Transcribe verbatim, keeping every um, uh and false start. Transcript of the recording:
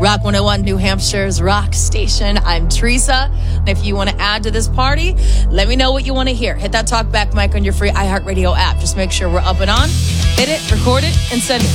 Rock one oh one, New Hampshire's rock station. I'm Teresa. And if you want to add to this party, let me know what you want to hear. Hit that talk back mic on your free iHeartRadio app. Just make sure we're up and on. Hit it, record it, and send it.